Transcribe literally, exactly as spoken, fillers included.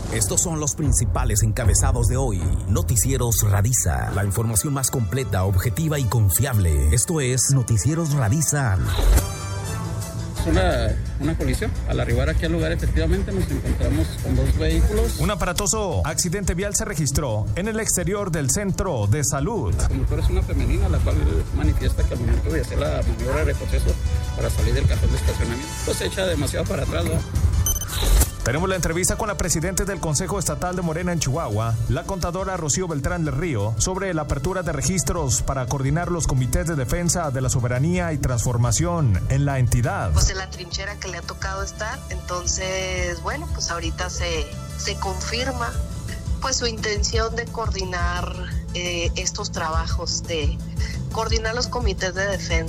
Estos son los principales encabezados de hoy. Noticieros Radisa, la información más completa, objetiva y confiable. Esto es Noticieros Radisa. Una, una colisión. Al arribar aquí al lugar, efectivamente, nos encontramos con dos vehículos. Un aparatoso accidente vial se registró en el exterior del centro de salud. La conductora es una femenina, la cual manifiesta que al momento de hacer la maniobra de retroceso para salir del cajón de estacionamiento, pues se echa demasiado para atrás, ¿no? Tenemos la entrevista con la presidenta del Consejo Estatal de Morena en Chihuahua, la contadora Rocío Beltrán del Río, sobre la apertura de registros para coordinar los comités de defensa de la soberanía y transformación en la entidad. Pues en la trinchera que le ha tocado estar, entonces, bueno, pues ahorita se, se confirma pues su intención de coordinar eh, estos trabajos, de coordinar los comités de defensa.